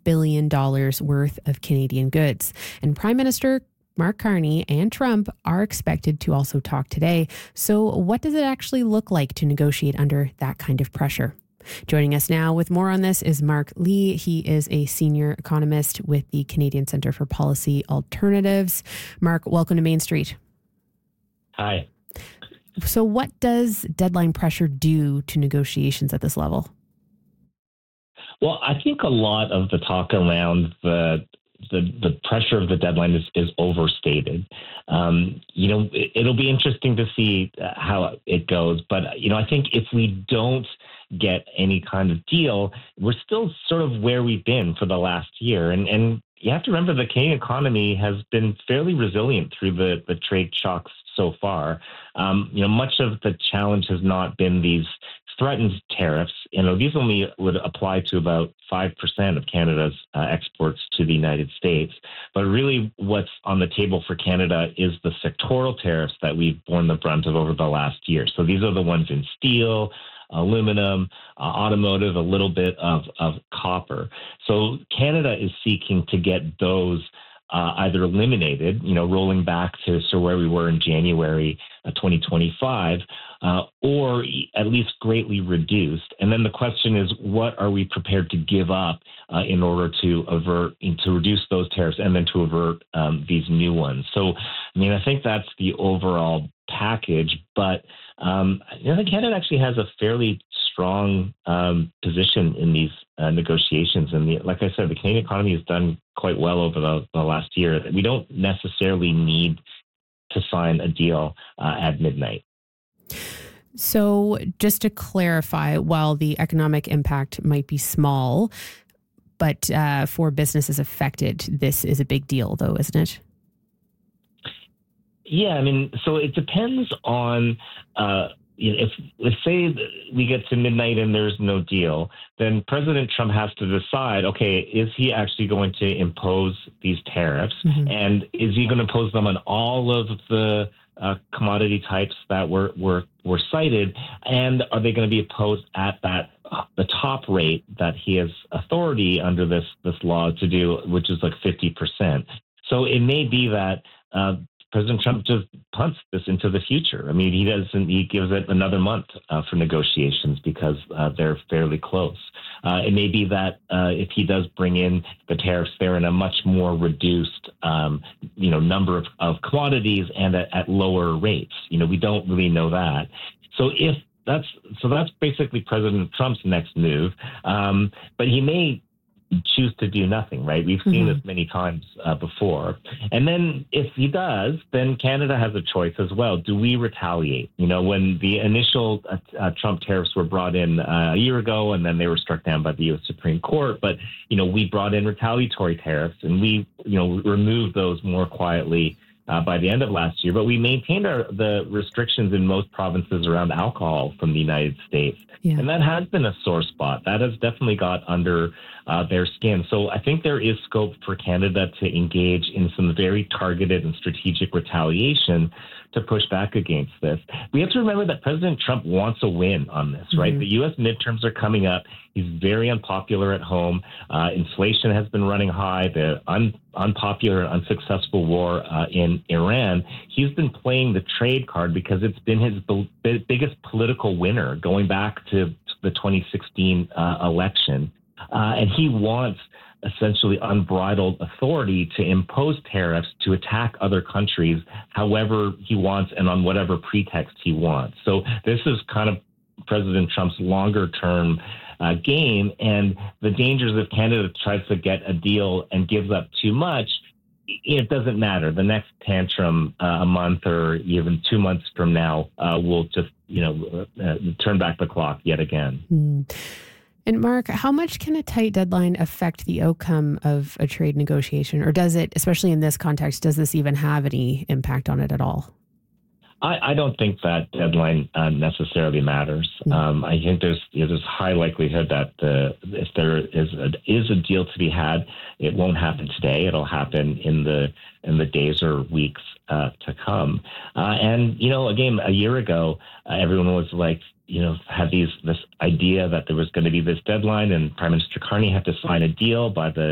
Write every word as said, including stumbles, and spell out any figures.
billion dollars worth of Canadian goods. And Prime Minister Mark Carney and Trump are expected to also talk today. So what does it actually look like to negotiate under that kind of pressure? Joining us now with more on this is Mark Lee. He is a senior economist with the Canadian Centre for Policy Alternatives. Mark, welcome to Main Street. Hi. So what does deadline pressure do to negotiations at this level? Well, I think a lot of the talk around the the, the pressure of the deadline is, is overstated. Um, you know, it, it'll be interesting to see how it goes. But, you know, I think if we don't get any kind of deal, we're still sort of where we've been for the last year. And, and you have to remember the Canadian economy has been fairly resilient through the, the trade shocks so far. Um, you know, much of the challenge has not been these threatened tariffs. You know, these only would apply to about five percent of Canada's uh, exports to the United States. But really what's on the table for Canada is the sectoral tariffs that we've borne the brunt of over the last year. So these are the ones in steel, aluminum, uh, automotive, a little bit of, of copper. So Canada is seeking to get those Uh, either eliminated, you know, rolling back to so where we were in January uh, twenty twenty-five, uh, or at least greatly reduced. And then the question is, what are we prepared to give up uh, in order to avert, to reduce those tariffs and then to avert um, these new ones? So, I mean, I think that's the overall package, but um, you know, Canada actually has a fairly strong um, position in these uh, negotiations. And the, like I said, the Canadian economy has done quite well over the, the last year. We don't necessarily need to sign a deal uh, at midnight. So just to clarify, while the economic impact might be small, but uh, for businesses affected, this is a big deal though, isn't it? Yeah, I mean, so it depends on, uh, you know, if, let's say we get to midnight and there's no deal, then President Trump has to decide, okay, is he actually going to impose these tariffs? Mm-hmm. And is he going to impose them on all of the uh, commodity types that were, were, were cited? And are they going to be imposed at that uh, the top rate that he has authority under this, this law to do, which is like fifty percent? So it may be that uh, President Trump just punts this into the future. I mean, he doesn't, he gives it another month uh, for negotiations because uh, they're fairly close. Uh, it may be that uh, if he does bring in the tariffs, they're in a much more reduced, um, you know, number of, of commodities and at, at lower rates. You know, we don't really know that. So if that's, so that's basically President Trump's next move. Um, but he may choose to do nothing, right? We've seen mm-hmm. this many times uh, before. And then if he does, then Canada has a choice as well. Do we retaliate? You know, when the initial uh, uh, Trump tariffs were brought in uh, a year ago, and then they were struck down by the U S Supreme Court, but, you know, we brought in retaliatory tariffs and we, you know, removed those more quietly Uh, by the end of last year, but we maintained our, the restrictions in most provinces around alcohol from the United States. Yeah. And that has been a sore spot. That has definitely got under uh, their skin. So I think there is scope for Canada to engage in some very targeted and strategic retaliation to push back against this. We have to remember that President Trump wants a win on this, right? Mm-hmm. The U S midterms are coming up. He's very unpopular at home. Uh, inflation has been running high. The un- unpopular, unsuccessful war uh, in Iran. He's been playing the trade card because it's been his b- biggest political winner going back to the twenty sixteen uh, election. Uh, and he wants essentially unbridled authority to impose tariffs to attack other countries however he wants and on whatever pretext he wants. So this is kind of President Trump's longer term uh, game, and the dangers if Canada tries to get a deal and gives up too much, it doesn't matter. The next tantrum uh, a month or even two months from now uh, will just, you know, uh, turn back the clock yet again. Mm. And Mark, how much can a tight deadline affect the outcome of a trade negotiation? Or does it, especially in this context, does this even have any impact on it at all? I, I don't think that deadline uh, necessarily matters. Mm-hmm. Um, I think there's there's high likelihood that uh, if there is a, is a deal to be had, it won't happen today. It'll happen in the in the days or weeks uh, to come. Uh, and you know, again, a year ago, uh, everyone was like, you know, had these this idea that there was going to be this deadline, and Prime Minister Carney had to sign a deal by the